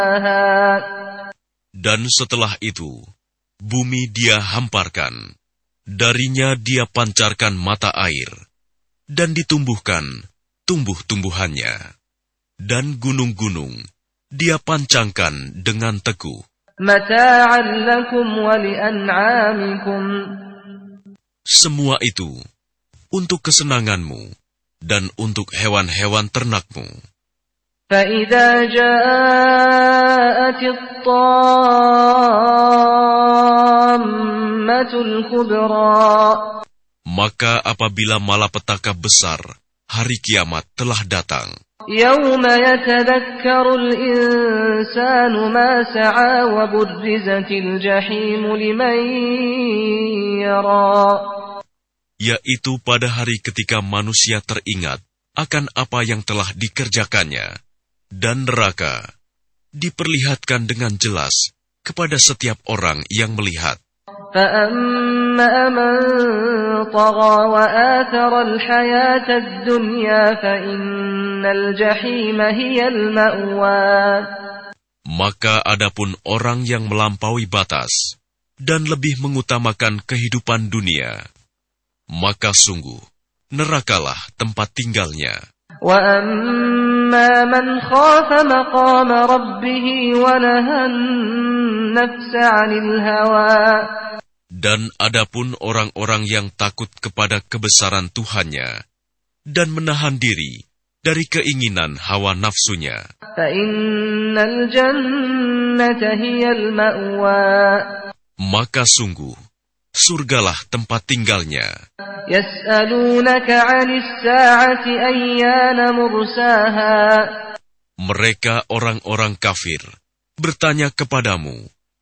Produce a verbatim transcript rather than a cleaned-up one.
Dan setelah itu, bumi dia hamparkan, darinya dia pancarkan mata air, dan ditumbuhkan tumbuh-tumbuhannya, dan gunung-gunung dia pancangkan dengan teguh. Semua itu untuk kesenanganmu dan untuk hewan-hewan ternakmu. فَإِذَا جَاءَتِ الطَّامَّةُ الْكُبْرَى. Maka apabila malapetaka besar, hari kiamat telah datang. يَوْمَ يَتَذَكَّرُ الْإِنسَانُ مَا سَعَى وَبُرِّزَتِ الْجَحِيمُ لِمَنْ يَرَى. Yaitu pada hari ketika manusia teringat akan apa yang telah dikerjakannya, dan neraka diperlihatkan dengan jelas kepada setiap orang yang melihat. فَأَمَّا مَنْ طَغَى وَآثَرَ الْحَيَاةَ الدُّنْيَا فَإِنَّ الْجَحِيمَ هِيَ الْمَأْوَى. Maka adapun orang yang melampaui batas dan lebih mengutamakan kehidupan dunia, maka sungguh nerakalah tempat tinggalnya. وَأَمَّا مَنْ خَافَ مَقَامَ رَبِّهِ وَنَهَى النَّفْسَ عَنِ الْهَوَى. Dan adapun orang-orang yang takut kepada kebesaran Tuhannya dan menahan diri dari keinginan hawa nafsunya, فَإِنَّ الْجَنَّةَ هِيَ الْمَأْوَى. maka sungguh surgalah tempat tinggalnya. يَسْأَلُونَكَ عَنِ السَّاعَةِ أَيَّانَ مُرْسَاهَا. Mereka orang-orang kafir bertanya kepadamu